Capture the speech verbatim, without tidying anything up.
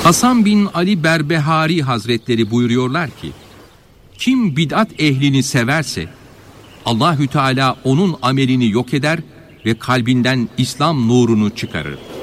Hasan bin Ali Berbehari Hazretleri buyuruyorlar ki, kim bid'at ehlini severse Allahü Teala onun amelini yok eder ve kalbinden İslam nurunu çıkarır.